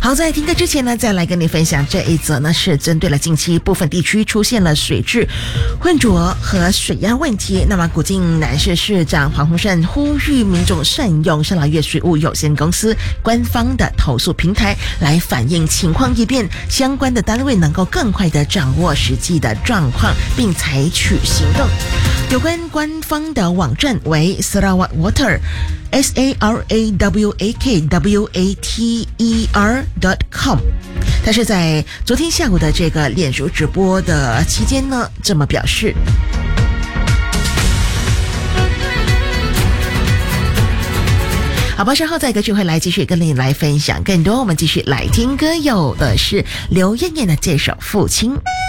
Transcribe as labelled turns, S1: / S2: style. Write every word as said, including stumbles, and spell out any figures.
S1: 好，在听歌之前呢，再来跟你分享这一则呢，是针对了近期部分地区出现了水质浑浊和水压问题。那么古晋南市市长黄鸿胜呼吁民众善用圣老月水务有限公司官方的投诉平台来反映情况，以便相关的单位能够更快的掌握实际的状况，并采取行动。有关官方的网站为 Sarawak Water S A R A W A K W A T E R dot com。 他是在昨天下午的这个脸书直播的期间呢，这么表示。好吧，稍后再歌曲会来继续跟你来分享更多，我们继续来听歌，有的是刘燕燕的这首《父亲》。